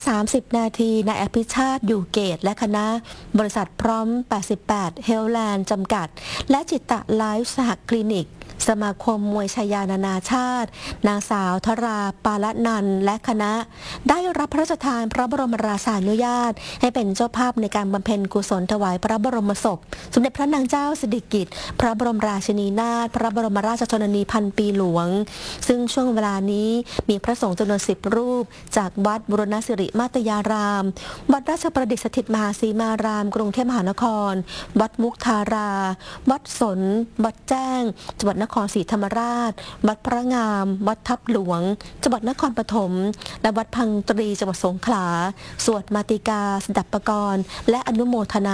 30 นาทีนายอภิชาติอยู่เกตและคณะบริษัทพร้อม 88 เฮลแลนด์จำกัดและจิตตะไลฟ์สหคลินิกสมาคมมวยชายานานาชาตินางสาวธราปาละนันท์และคณะได้รับพระราชทานพระบรมราชานุญาตให้เป็นเจ้าภาพในการบำเพ็ญกุศลถวายพระบรมศพสมเด็จพระนางเจ้าสิริกิติ์พระบรมราชินีนาถพระบรมราชชนนีพันปีหลวงซึ่งช่วงเวลานี้มีพระสงฆ์จำนวน 10 รูปจากวัดบุรณสิริมาตยารามวัดราชประดิษฐสถิตมหาสีมารามกรุงเทพมหานครวัดมุกทาราวัดสนวัดแจ้งจังหวัดนครศรีธรรมราชวัดพระงามวัดทับหลวงจังหวัดนครปฐมและวัดพังตรีจังหวัดสงขลาสวดมาติกาสดับปกรณ์และอนุโมทนา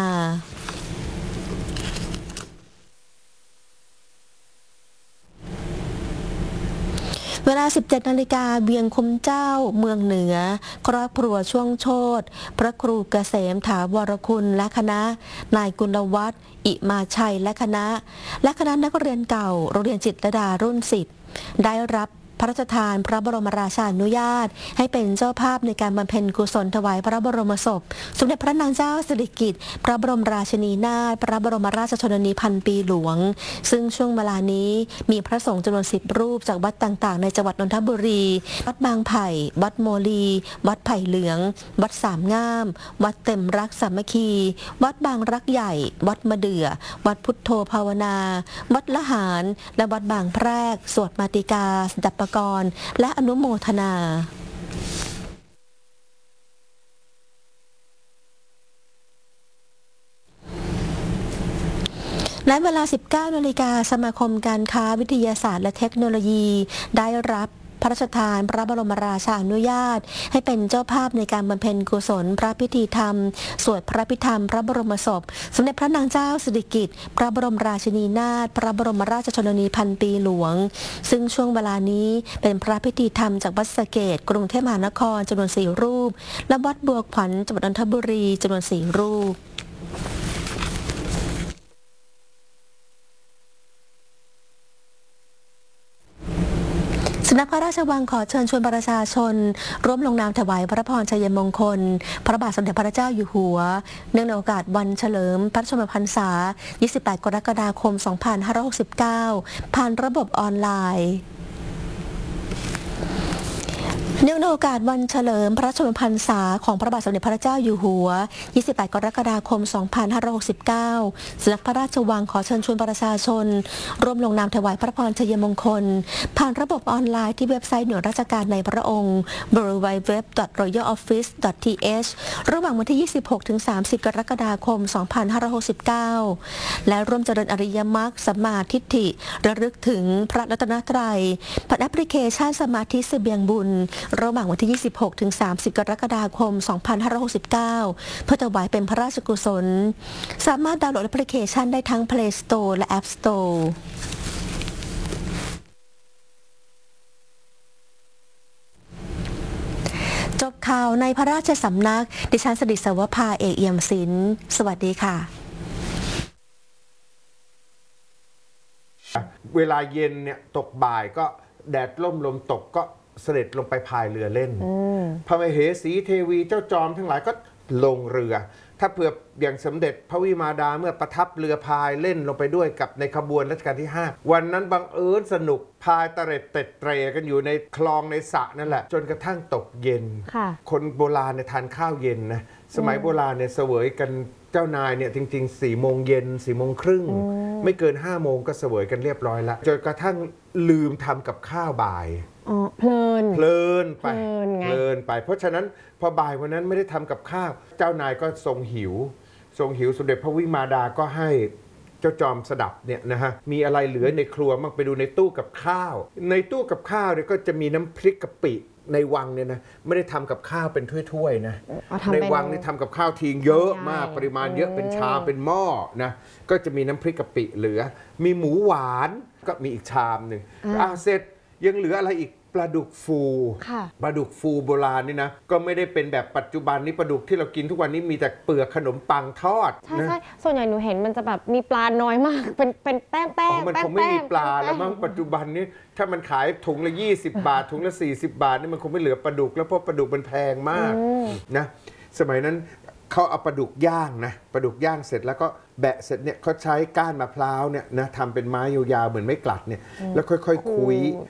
เวลา 17 นาฬิกาเวียงคุ้มเจ้าเมืองเหนือครอบครัวช่วงโชติพระครูเกษมถาวรคุณและคณะนายกุลวัฒน์อิมาชัยและคณะนักเรียนเก่าโรงเรียนจิตรลดารุ่น 10ได้รับพระราชทานพระบรมราชานุญาตให้เป็นเจ้าภาพในการบำเพ็ญกุศลถวายพระบรมศพสมเด็จพระนางเจ้าสิริกิติ์พระบรมราชินีนาถพระบรมราชชนนีพันปีหลวงซึ่งช่วงเวลานี้มีพระสงฆ์จำนวน 10 รูปจากวัดต่างๆในจังหวัดนนทบุรีวัดบางไผ่วัดโมลีวัดไผ่เหลืองวัดสามง่ามวัดเต็มรักสามัคคีวัดบางรักใหญ่วัดมะเดื่อวัดพุทโธภาวนาวัดละหารและวัดบางแพรกสวดมาติกาสดับปกรณ์และอนุโมทนาและเวลา 19 นาฬิกาสมาคมการค้าวิทยาศาสตร์และเทคโนโลยีได้รับพระราชทานพระบรมราชานุญาตให้เป็นเจ้าภาพในการบำเพ็ญกุศลพระพิธีธรรมสวดพระพิธรรมพระบรมศพสมเด็จพระนางเจ้าสิริกิติ์พระบรมราชินีนาถพระบรมราชชนนีพันปีหลวงซึ่งช่วงเวลานี้เป็นพระพิธีธรรมจากวัดสะเกษกรุงเทพมหานครจำนวน 4 รูปและวัดบัวขวัญจังหวัดนนทบุรีจำนวน 4 รูปสำนักพระราชวังขอเชิญชวนประชาชนร่วมลงนามถวายพระพรชัยมงคลพระบาทสมเด็จพระเจ้าอยู่หัวเนื่องในโอกาสวันเฉลิมพระชนมพรรษา 28 กรกฎาคม 2569 ผ่านระบบออนไลน์เนื่องในโอกาสวันเฉลิมพระชนมพรรษาของพระบาทสมเด็จพระเจ้าอยู่หัว 28 กรกฎาคม 2569 สำนักพระราชวังขอเชิญชวนประชาชนร่วมลงนามถวายพระพรชัยมงคลผ่านระบบออนไลน์ที่เว็บไซต์หน่วยราชการในพระองค์ www.royaloffice.th ระหว่างวันที่ 26 ถึง 30 กรกฎาคม 2569 และร่วมเจริญอริยมรรคสัมมาทิฏฐิระลึกถึงพระรัตนตรัยผ่านแอปพลิเคชันสมาธิเสบียงบุญระหว่างวันที่ 26 ถึง 30 กรกฎาคม 2569 เพื่อถวายเป็นพระราชกุศลสามารถดาวน์โหลดแอปพลิเคชันได้ทั้ง Play Store และ App Store จบข่าวในพระราชสำนักดิฉันสดิษฐ์ สวภา เอกเอี่ยมศิลป์สวัสดีค่ะเวลาเย็นเนี่ยตกบ่ายก็แดดล่มลมตกก็เสด็จลงไปพายเรือเล่นพระมเหสีเทวีเจ้าจอมทั้งหลายก็ลงเรือถ้าเผื่ออย่างสมเด็จพระวิมาดาเมื่อประทับเรือพายเล่นลงไปด้วยกับในขบวนรัชกาลที่ 5วันนั้นบังเอิญสนุกพายตะเร็ดเต็ดเตรกันอยู่ในคลองในสระนั่นแหละจนกระทั่งตกเย็นคนโบราณเนี่ยทานข้าวเย็นนะสมัยโบราณเนี่ยเสวยกันเจ้านายเนี่ยจริงๆ 4 โมงเย็น 4 โมงครึ่งไม่เกิน 5 โมงก็เสวยกันเรียบร้อยแล้วจนกระทั่งลืมทำกับข้าวบ่ายเพลินไปเพราะฉะนั้นพอบ่ายวันนั้นไม่ได้ทำกับข้าวเจ้านายก็ทรงหิวสมเด็จพระวิมาดาก็ให้เจ้าจอมสดับเนี่ยนะฮะมีอะไรเหลือในครัวมั่งไปดูในตู้กับข้าวในตู้กับข้าวเนี่ยก็จะมีน้ำพริกกะปิในวังเนี่ยนะไม่ได้ทำกับข้าวเป็นถ้วยๆนะในวังนี่ทำกับข้าวทิ้งเยอะมากปริมาณเยอะเป็นชามเป็นหม้อนะก็จะมีน้ำพริกกะปิเหลือมีหมูหวานก็มีอีกชามหนึ่งเสร็จยังเหลืออะไรอีกปลาดุกฟูปลาดุกฟูโบราณนี่นะก็ไม่ได้เป็นแบบปัจจุบันนี้ปลาดุกที่เรากินทุกวันนี้มีแต่เปลือกขนมปังทอดใช่ส่วนใหญ่หนูเห็นมันจะแบบมีปลาน้อยมากเป็นแป้งมันคงไม่มีปลาแล้วมั้งปัจจุบันนี้ถ้ามันขายถุงละ20 บาทถุงละ40 บาทนี่มันคงไม่เหลือปลาดุกแล้วเพราะปลาดุกมันแพงมากนะสมัยนั้นเขาเอาปลาดุกย่างนะปลาดุกย่างเสร็จแล้วก็แบะเสร็จเนี่ยเขาใช้ก้านมะพร้าวเนี่ยนะทำเป็นไม้ยาวๆเหมือนไม้กลัดเนี่ยแล้วค่อยๆ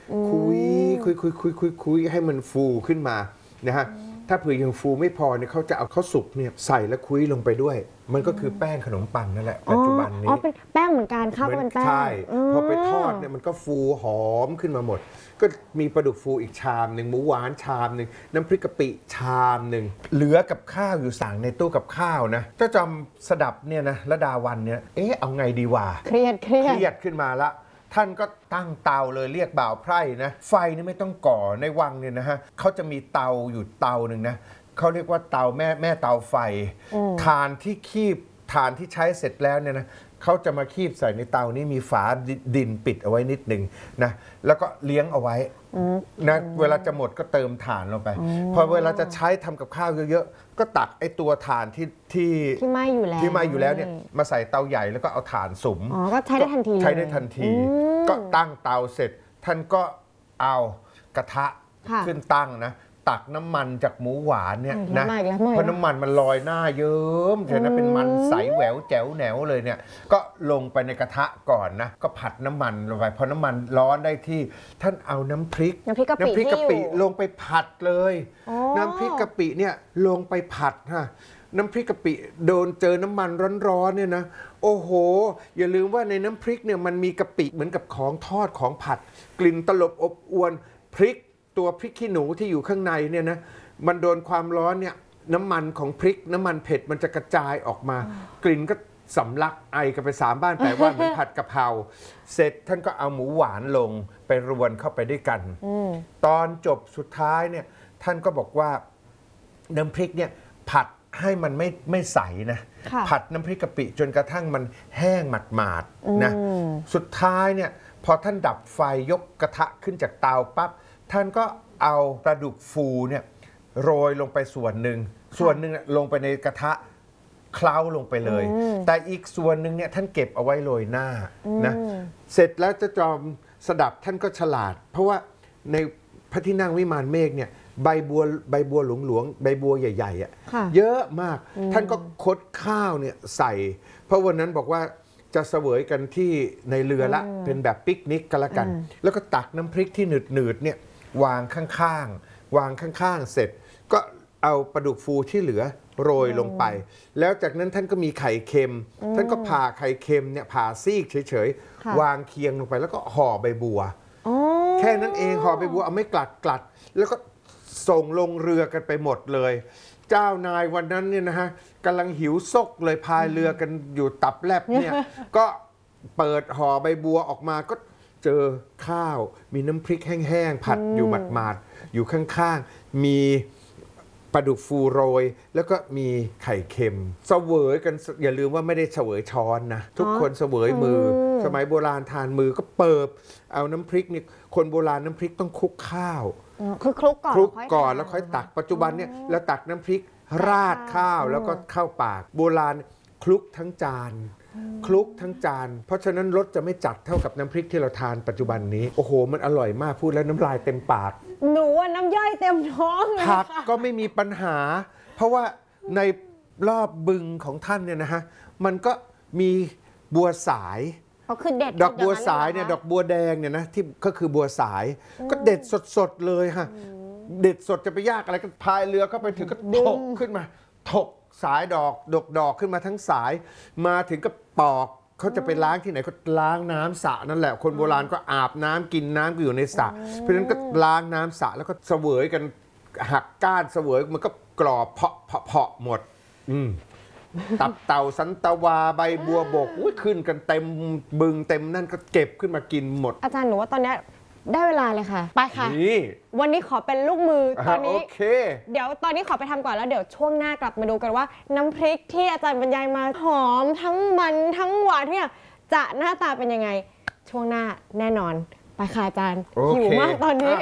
คุยให้มันฟูขึ้นมานะฮะถ้าเผื่อยังฟูไม่พอเนี่ยเขาจะเอาข้าวสุกเนี่ยใส่แล้วคุยลงไปด้วยมันก็คือแป้งขนมปังนั่นแหละปัจจุบันนี้เป็นแป้งเหมือนกันข้าวก็เป็นแป้งใช่พอไปทอดเนี่ยมันก็ฟูหอมขึ้นมาหมดก็มีปลาดุกฟูอีกชามหนึ่งหมูหวานชามหนึ่งน้ำพริกกะปิชามหนึ่งเหลือกับข้าวอยู่สั่งในตู้กับข้าวนะเจ้าจำสดับเนี่ยนะระดาวันเนี่ยเอาไงดีวะเครียดขึ้นมาละท่านก็ตั้งเตาเลยเรียกบ่าวไพร่นะไฟนี่ไม่ต้องก่อในวังเนี่ยนะฮะเขาจะมีเตาอยู่เตาหนึ่งนะเขาเรียกว่าเตาแม่เตาไฟถ่านที่ใช้เสร็จแล้วเนี่ยนะเขาจะมาคีบใส่ในเตานี้มีฝาดินปิดเอาไว้นิดหนึ่งนะแล้วก็เลี้ยงเอาไว้นะเวลาจะหมดก็เติมถ่านลงไปพอเวลาจะใช้ทำกับข้าวเยอะๆก็ตักไอ้ตัวถ่านที่ไหม้อยู่แล้วเนี่ยมาใส่เตาใหญ่แล้วก็เอาถ่านสุมก็ใช้ได้ทันทีก็ตั้งเตาเสร็จท่านก็เอากระทะขึ้นตั้งนะตักน้ำมันจากหมูหวานเนี่ยนะเพราะน้ำมันมันลอยหน้าเยิ้มเห็นนะเป็นมันใสแหววแจ๋วแหนวเลยเนี่ยก็ลงไปในกระทะก่อนนะก็ผัดน้ำมันลงไปพอน้ำมันร้อนได้ที่ท่านเอาน้ำพริกกะปิลงไปผัดเลยน้ำพริกกะปิเนี่ยลงไปผัดฮะน้ำพริกกะปิเจอน้ำมันร้อนๆเนี่ยนะโอ้โหอย่าลืมว่าในน้ำพริกเนี่ยมันมีกะปิเหมือนกับของทอดของผัดกลิ่นตลบอบอวนพริกตัวพริกขี้หนูที่อยู่ข้างในเนี่ยนะมันโดนความร้อนเนี่ยน้ำมันของพริกน้ำมันเผ็ดมันจะกระจายออกมากลิ่นก็สำลักไอกันไป3 บ้าน8 ว่าเหมือนผัดกะเพราเสร็จท่านก็เอาหมูหวานลงไปรวนเข้าไปด้วยกันตอนจบสุดท้ายเนี่ยท่านก็บอกว่าน้ำพริกเนี่ยผัดให้มันไม่ใสนะผัดน้ำพริกกะปิจนกระทั่งมันแห้งหมาดๆนะสุดท้ายเนี่ยพอท่านดับไฟยกกระทะขึ้นจากเตาปั๊บท่านก็เอาปลาดุกฟูเนี่ยโรยลงไปส่วนหนึ่งลงไปในกระทะเคล้าลงไปเลยแต่อีกส่วนหนึ่งเนี่ยท่านเก็บเอาไว้โรยหน้านะเสร็จแล้วเจ้าจอมสดับท่านก็ฉลาดเพราะว่าในพระที่นั่งวิมานเมฆเนี่ยใบบัวหลวงใบบัวใหญ่ๆอ่ะเยอะมากท่านก็คดข้าวเนี่ยใส่เพราะวันนั้นบอกว่าจะเสวยกันที่ในเรือละเป็นแบบปิกนิกกันละกันแล้วก็ตักน้ำพริกที่หนืดเนี่ยวางข้างๆเสร็จก็เอาปลาดุกฟูที่เหลือโรยลงไปแล้วจากนั้นท่านก็มีไข่เค็มท่านก็ผ่าไข่เค็มเนี่ยผ่าซีกเฉยๆวางเคียงลงไปแล้วก็ห่อใบบัวแค่นั้นเองห่อใบบัวเอาไม่กลัดแล้วก็ส่งลงเรือกันไปหมดเลยเจ้านายวันนั้นเนี่ยนะฮะกำลังหิวซกเลยพายเรือกันอยู่ตับแลบเนี่ยก็เปิดห่อใบบัวออกมาก็เจอข้าวมีน้ำพริกแห้งๆผัดอยู่หมาดๆอยู่ข้างๆมีปลาดุกฟูโรยแล้วก็มีไข่เค็มเสวยกันอย่าลืมว่าไม่ได้เสวยช้อนนะทุกคนเสวยมือสมัยโบราณทานมือก็เปิบเอาน้ำพริกนี่คนโบราณน้ำพริกต้องคลุกข้าวคือคลุกก่อนแล้วค่อยตักปัจจุบันเนี่ยแล้วตักน้ำพริกราดข้าวแล้วก็เข้าปากโบราณคลุกทั้งจานเพราะฉะนั้นรสจะไม่จัดเท่ากับน้ำพริกที่เราทานปัจจุบันนี้โอ้โหมันอร่อยมากพูดแล้วน้ำลายเต็มปากหนูว่าน้ำย่อยเต็มท้องเลยผักก็ไม่มีปัญหาเพราะว่าในรอบบึงของท่านเนี่ยนะฮะมันก็มีบัวสายคือเด็ดดอกบัวสายเนี่ยดอกบัวแดงเนี่ยนะที่ก็คือบัวสายก็เด็ดสดเลยฮะเด็ดสดจะไปยากอะไรก็พายเรือเข้าไปถึงก็ถกขึ้นมาถกสายดอกขึ้นมาทั้งสายมาถึงก็ปอกเขาจะไปล้างที่ไหนก็ล้างน้ำสระนั่นแหละคนโบราณก็อาบน้ำกินน้ำก็อยู่ในสระเพราะฉะนั้นก็ล้างน้ำสระแล้วก็เสวยกันหักก้านเสวยมันก็กรอบเพาะหมดตับเต่าสันตวาใบบัวบกขึ้นกันเต็มบึงเต็มนั่นก็เก็บขึ้นมากินหมดอาจารย์หนูว่าตอนนี้ได้เวลาเลยค่ะไปค่ะวันนี้ขอเป็นลูกมือตอนนี้เดี๋ยวตอนนี้ขอไปทำก่อนแล้วเดี๋ยวช่วงหน้ากลับมาดูกันว่าน้ำพริกที่อาจารย์บรรยายมาหอมทั้งมันทั้งหวานเนี่ยจะหน้าตาเป็นยังไงช่วงหน้าแน่นอนไปค่ะอาจารย์หิวมากตอนนี้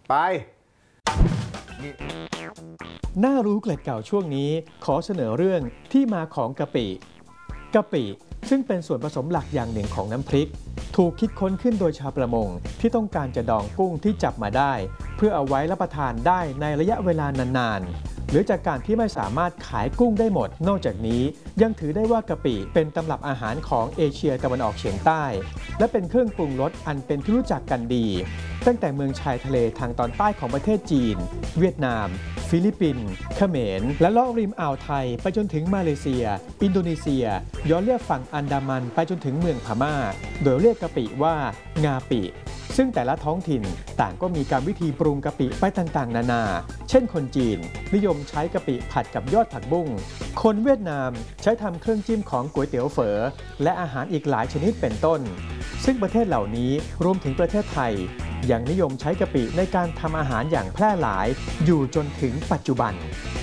ไปน่ารู้เกล็ดเก่าช่วงนี้ขอเสนอเรื่องที่มาของกะปิกะปิซึ่งเป็นส่วนผสมหลักอย่างหนึ่งของน้ำพริกถูกคิดค้นขึ้นโดยชาวประมงที่ต้องการจะดองกุ้งที่จับมาได้เพื่อเอาไว้รับประทานได้ในระยะเวลานานๆหรือจากการที่ไม่สามารถขายกุ้งได้หมดนอกจากนี้ยังถือได้ว่ากะปิเป็นตำรับอาหารของเอเชียตะวันออกเฉียงใต้และเป็นเครื่องปรุงรสอันเป็นที่รู้จักกันดีตั้งแต่เมืองชายทะเลทางตอนใต้ของประเทศจีนเวียดนามฟิลิปปินส์เขมรและเลาะริมอ่าวไทยไปจนถึงมาเลเซียอินโดนีเซียย้อนเลียบฝั่งอันดามันไปจนถึงเมืองพม่าโดยเรียกกะปิว่างาปิซึ่งแต่ละท้องถิ่นต่างก็มีการวิธีปรุงกะปิไปต่างๆนานาเช่นคนจีนนิยมใช้กะปิผัดกับยอดผักบุ้งคนเวียดนามใช้ทำเครื่องจิ้มของก๋วยเตี๋ยวเฝอและอาหารอีกหลายชนิดเป็นต้นซึ่งประเทศเหล่านี้รวมถึงประเทศไทยยังนิยมใช้กะปิในการทำอาหารอย่างแพร่หลายอยู่จนถึงปัจจุบัน